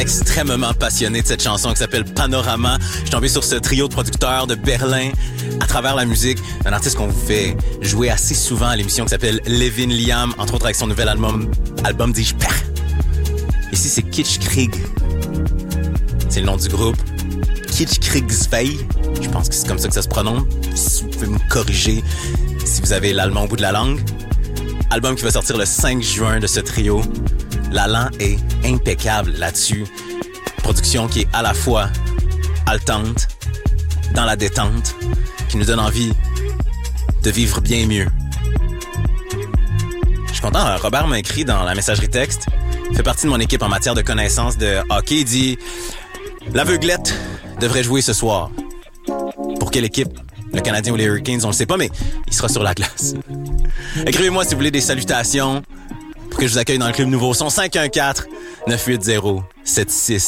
extrêmement passionné de cette chanson qui s'appelle Panorama. Je suis tombé sur ce trio de producteurs de Berlin à travers la musique d'un artiste qu'on vous fait jouer assez souvent à l'émission qui s'appelle Levin Liam, entre autres avec son nouvel album dis-je Père. Ici, c'est Kitschkrieg. C'est le nom du groupe. Kitschkriegsvei. Je pense que c'est comme ça que ça se prononce. Si vous pouvez me corriger si vous avez l'allemand au bout de la langue. Album qui va sortir le 5 juin de ce trio. L'allant est impeccable là-dessus. Production qui est à la fois haletante, dans la détente, qui nous donne envie de vivre bien mieux. Je suis content, Robert m'a écrit dans la messagerie texte. Il fait partie de mon équipe en matière de connaissances de hockey. Il dit « L'aveuglette devrait jouer ce soir. » Pour quelle équipe? Le Canadien ou les Hurricanes, on le sait pas, mais il sera sur la glace. Écrivez-moi si vous voulez des salutations pour que je vous accueille dans le Club Nouveau Son 514-980-76